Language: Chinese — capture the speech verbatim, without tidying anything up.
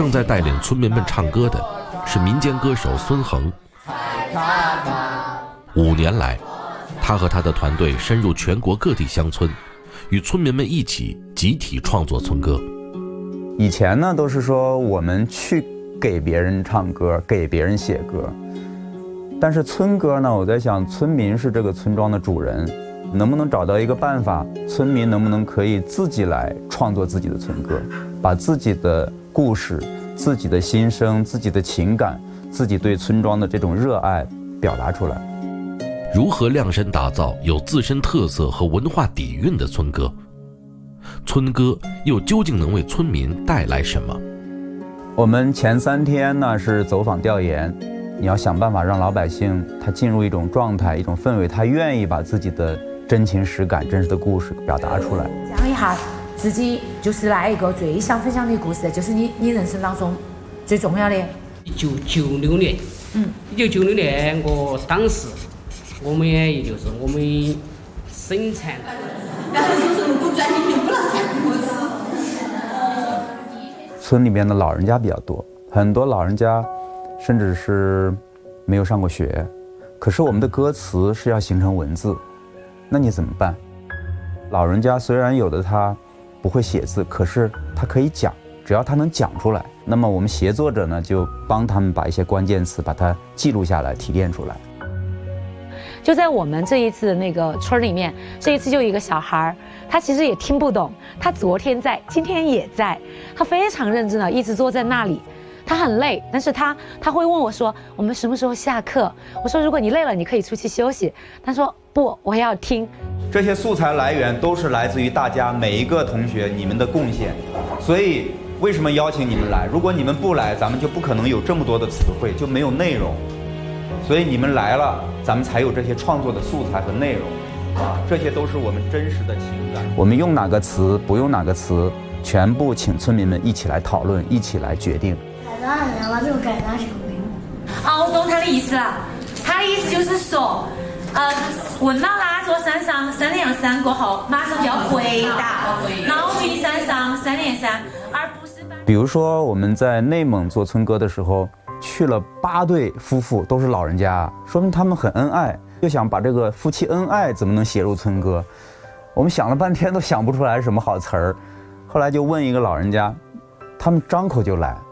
正在带领村民们唱歌的是民间歌手孙恒。五年来，他和他的团队深入全国各地乡村，与村民们一起集体创作村歌。 以前呢，都是说我们去给别人唱歌，给别人写歌。但是村歌呢，我在想，村民是这个村庄的主人，能不能找到一个办法，村民能不能可以自己来创作自己的村歌，把自己的故事、自己的心声、自己的情感、自己对村庄的这种热爱表达出来。 如何量身打造有自身特色和文化底蕴的村歌？村歌又究竟能为村民带来什么？ 我们前三天呢是走访调研，你要想办法让老百姓他进入一种状态、一种氛围，他愿意把自己的真情实感、真实的故事表达出来。 讲一下自己就是那一个最想分享的故事，就是你你人生当中最重要的。 一九九六年，嗯，一九九六年我当时我们也就是我们生产。 村里面的老人家比较多，很多老人家甚至是没有上过学，可是我们的歌词是要形成文字，那你怎么办？老人家虽然有的他不会写字，可是他可以讲，只要他能讲出来，那么我们协作者呢就帮他们把一些关键词把它记录下来，提炼出来。 就在我们这一次那个村里面，这一次就有一个小孩，他其实也听不懂，他昨天在，今天也在，他非常认真的一直坐在那里，他很累，但是他他会问我说，我们什么时候下课？我说如果你累了，你可以出去休息。他说不，我要听。 这些素材来源都是来自于大家每一个同学你们的贡献，所以为什么邀请你们来？如果你们不来，咱们就不可能有这么多的词汇，就没有内容。所以你们来了，咱们才有这些创作的素材和内容，啊，这些都是我们真实的情感。我们用哪个词，不用哪个词，全部请村民们一起来讨论，一起来决定。 改哪人了？这个改哪成的？ 啊，我懂他的意思了。他的意思就是说，呃，问到哪座山上三连三过后，马上就要回答老君山上三连三，而不是。 比如说我们在内蒙做村歌的时候。去了八对夫妇，都是老人家，说明他们很恩爱。就想把这个夫妻恩爱怎么能写入村歌？我们想了半天都想不出来什么好词儿，后来就问一个老人家，他们张口就来，